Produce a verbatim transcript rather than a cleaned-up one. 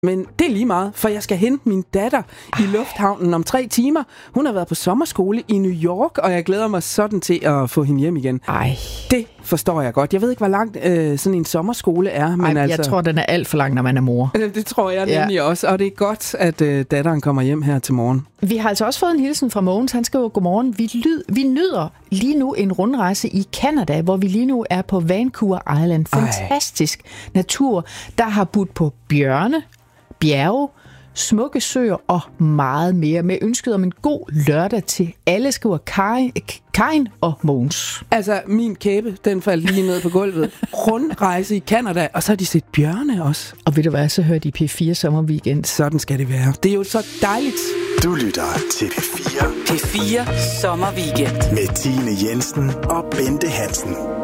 Men det er lige meget, for jeg skal hente min datter i lufthavnen om tre timer. Hun har været på sommerskole i New York, og jeg glæder mig sådan til at få hende hjem igen. Ej. Det forstår jeg godt. Jeg ved ikke, hvor langt øh, sådan en sommerskole er. Men Ej, altså, jeg tror, den er alt for lang, når man er mor. Det tror jeg nemlig ja. også, og det er godt, at øh, datteren kommer hjem her til morgen. Vi har altså også fået en hilsen fra Mogens. Han skriver, godmorgen. Vi, lyd, vi nyder lige nu en rundrejse i Canada, hvor vi lige nu er på Vancouver Island. Fantastisk Ej. natur, der har budt på bjørne, bjerge, smukke søer og meget mere. Med ønsket om en god lørdag til alle, skriver Karin, Karin og Mogens. Altså, min kæbe, den faldt lige ned på gulvet. Rundrejse i Canada, og så har de set bjørne også. Og ved du hvad, så hører de P fire Sommerweekend. Sådan skal det være. Det er jo så dejligt. Du lytter til P fire. P fire Sommerweekend. Med Tine Jensen og Bente Hansen.